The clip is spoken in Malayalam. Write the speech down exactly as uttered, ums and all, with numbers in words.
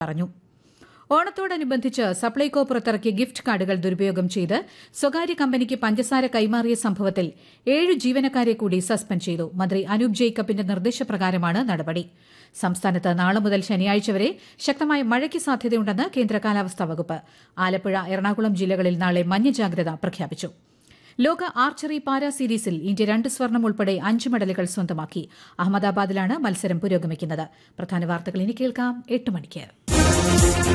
പറഞ്ഞു. ഓണത്തോടനുബന്ധിച്ച് സപ്ലൈകോ പുറത്തിറക്കിയ ഗിഫ്റ്റ് കാർഡുകൾ ദുരുപയോഗം ചെയ്ത് സ്വകാര്യ കമ്പനിക്ക് പഞ്ചസാര കൈമാറിയ സംഭവത്തിൽ ഏഴ് ജീവനക്കാരെ കൂടി സസ്പെൻഡ് ചെയ്തു. മന്ത്രി അനൂപ് ജേക്കബിന്റെ നിർദ്ദേശപ്രകാരമാണ് നടപടി. സംസ്ഥാനത്ത് നാളെ മുതൽ ശനിയാഴ്ച വരെ ശക്തമായ മഴയ്ക്ക് സാധ്യതയുണ്ടെന്ന് കേന്ദ്ര കാലാവസ്ഥാ വകുപ്പ്. ആലപ്പുഴ, എറണാകുളം ജില്ലകളിൽ നാളെ മഞ്ഞ ജാഗ്രത പ്രഖ്യാപിച്ചു. ലോക ആർച്ചറി പാരാ സീരീസിൽ ഇന്ത്യ രണ്ട് സ്വർണം ഉൾപ്പെടെ അഞ്ച് മെഡലുകൾ സ്വന്തമാക്കി. അഹമ്മദാബാദിലാണ് മത്സരം പുരോഗമിക്കുന്നത്. പ്രധാന വാർത്തകൾ ഇനി കേൾക്കാം എട്ട് മണിക്ക്.